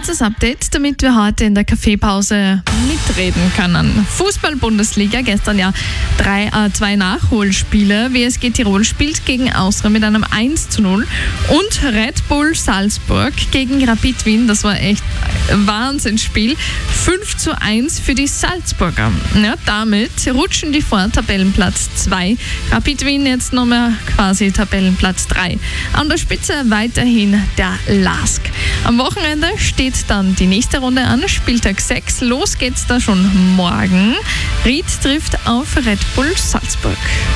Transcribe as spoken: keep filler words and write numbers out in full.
kurzes Update, damit wir heute in der Kaffeepause mitreden können. Fußball-Bundesliga, gestern ja drei, äh, zwei Nachholspiele. W S G Tirol spielt gegen Austria mit einem eins zu null und Red Bull Salzburg gegen Rapid Wien. Das war echt ein Wahnsinnsspiel. fünf zu eins für die Salzburger. Ja, damit rutschen die vor Tabellenplatz zwei. Rapid Wien jetzt nochmal quasi Tabellenplatz drei. An der Spitze weiterhin der Lask. Am Wochenende steht dann die nächste Runde an, Spieltag sechs. Los geht's da schon morgen. Ried trifft auf Red Bull Salzburg.